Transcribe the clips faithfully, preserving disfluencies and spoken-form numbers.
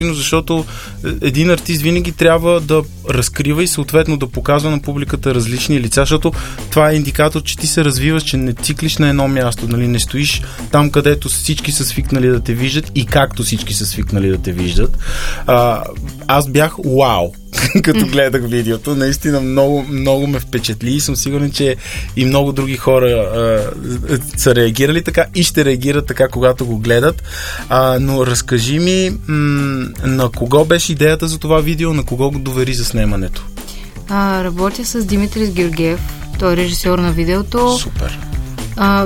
защото един артист винаги трябва да разкрива и съответно да показва на публиката различни лица, защото това е индикатор, че ти се развиваш, че не циклиш на едно място, нали? Не стоиш там, където всички са свикнали да те виждат и както всички са свикнали да те виждат. А, аз бях вау, като гледах видеото. Наистина много, много ме впечатли и съм сигурен, че и много други хора а, са реагирали така и ще реагират така, когато го гледат. А, но разкажи ми м- на кого беше идеята за това видео, на кого го довери за снимането? А, работя с Димитрис Георгиев. Той е режисьор на видеото. Супер. А,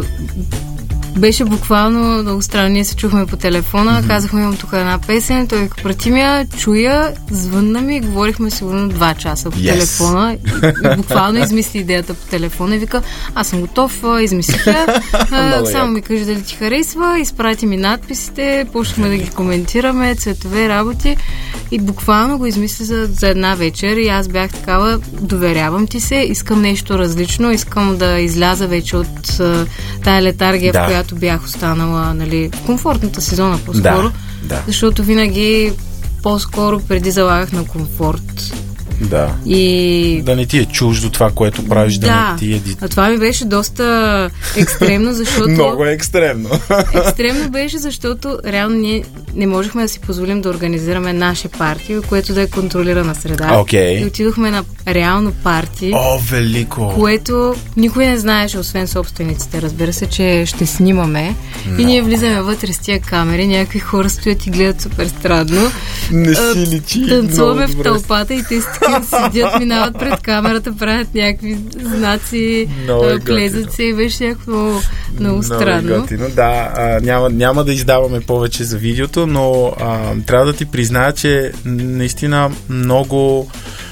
беше буквално много странно. Ние се чухме по телефона, mm-hmm. казахме, имам тук една песен, той прати ми я, чуя, звънна ми, говорихме сигурно два часа по yes. телефона и, и буквално измисли идеята по телефона и вика, аз съм готов, измислих я, само ми кажи дали ти харесва, изпрати ми надписите, почнахме да ги коментираме, цветове, работи и буквално го измисли за, за една вечер и аз бях такава, доверявам ти се, искам нещо различно, искам да изляза вече от тая летаргия, да. в която бях останала, нали, в комфортната си зона по-скоро, да, да. защото винаги по-скоро преди залагах на комфорт. Да. И... да не ти е чуждо това, което правиш, да, да не ти е... А това ми беше доста екстремно, защото... Много е екстремно. Екстремно беше, защото реално ние не можехме да си позволим да организираме наше парти, което да е контролирана среда. Okay. И отидохме на реално парти. О, велико! Което никой не знаеше, освен собствениците. Разбира се, че ще снимаме. No. И ние влизаме вътре с тия камери, някакви хора стоят и гледат супер странно. Не си личи. Танцуваме в тълпата и те седят, минават пред камерата, правят някакви знаци, плезат се и беше някакво много странно. Готино. Да, а, няма, няма да издаваме повече за видеото, но а, трябва да ти призная, че наистина много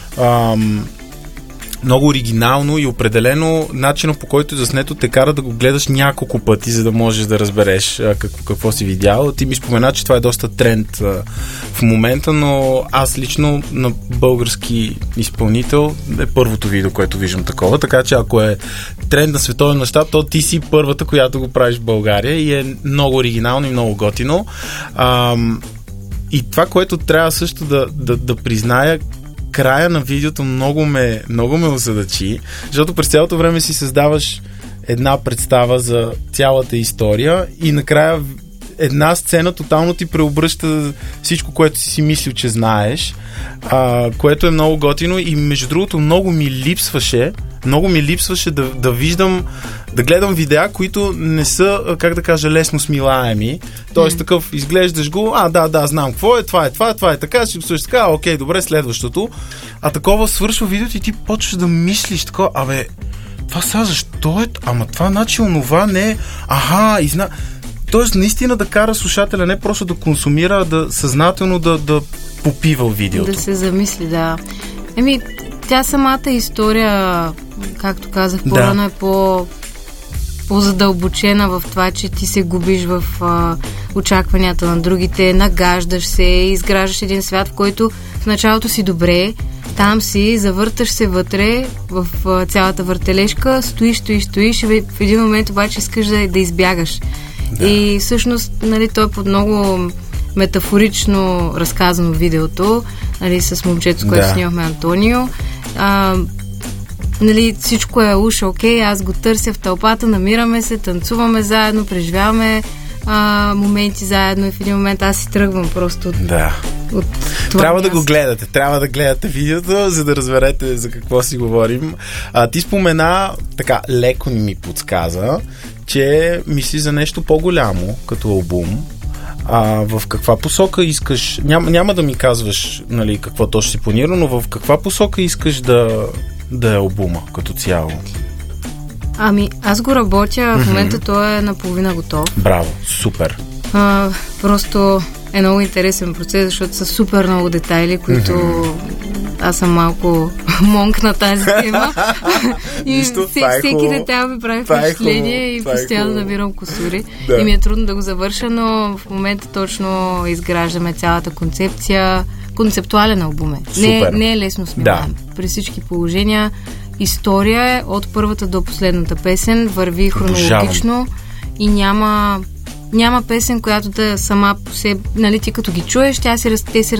ам, много оригинално и определено начинът, по който е заснето, те кара да го гледаш няколко пъти, за да можеш да разбереш а, какво, какво си видял. Ти ми спомена, че това е доста тренд а, в момента, но аз лично на български изпълнител е първото видео, което виждам такова, така че ако е тренд на световен мащаб, то ти си първата, която го правиш в България и е много оригинално и много готино. А, и това, което трябва също да, да, да призная, края на видеото много ме, много ме озадачи, защото през цялото време си създаваш една представа за цялата история и накрая една сцена тотално ти преобръща всичко, което си си мислил, че знаеш, а, което е много готино и между другото много ми липсваше много ми липсваше да, да виждам, да гледам видеа, които не са, как да кажа, лесно смилаеми. Тоест mm. такъв, изглеждаш го, а да, да, знам какво е, това е, това е, това е така, си го слушаш така, окей, добре, следващото. А такова свършва видеото и ти почваш да мислиш такова, абе, това сега защо е, ама това значи онова не е, аха, и зна... Тоест наистина да кара слушателя не просто да консумира, а да съзнателно да, да попива видеото. Да се замисли, да. Еми, тя самата история, както казах по-рано, да. е по, по-задълбочена в това, че ти се губиш в а, очакванията на другите, нагаждаш се, изграждаш един свят, в който в началото си добре, там си, завърташ се вътре в а, цялата въртележка, стоиш, стоиш, стоиш и в един момент обаче искаш да, да избягаш. Да. И всъщност, нали, той е под много метафорично разказано видеото, нали, с момчето, с което да. снимахме Антонио. А, нали, всичко е уж окей, аз го търся в тълпата, намираме се, танцуваме заедно, преживяваме а, моменти заедно и в един момент аз си тръгвам просто от, да. от това. Трябва място. да го гледате, трябва да гледате видеото, за да разберете за какво си говорим. А, ти спомена, така, леко ни ми подсказа, че мисли за нещо по-голямо, като албум. А в каква посока искаш, няма, няма да ми казваш, нали, какво точно си планира, но в каква посока искаш да, да е албума като цяло? Ами, аз го работя, mm-hmm. в момента той е наполовина готов. Браво, супер. А, просто е много интересен процес, защото са супер много детайли, които mm-hmm. аз съм малко монк на тази тема. И Нищо, всеки, е всеки детайл ми прави впечатление и постоянно е набирам кусури. Да. И ми е трудно да го завърша, но в момента точно изграждаме цялата концепция. Концептуален албум е. Не, не е лесно смилаем. Да. При всички положения история е от първата до последната песен, върви хронологично. Обожавам. И няма няма песен, която да сама по себе, нали, ти като ги чуеш, тя си, те си